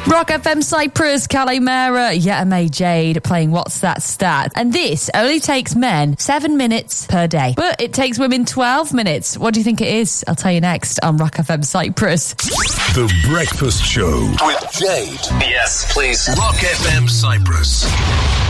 Rock FM Cyprus, Calimera, Yetame Jade playing What's That Stat? And this only takes men 7 minutes per day, but it takes women 12 minutes. What do you think it is? I'll tell you next on Rock FM Cyprus. The Breakfast Show with Jade. Yes, please. Rock FM Cyprus.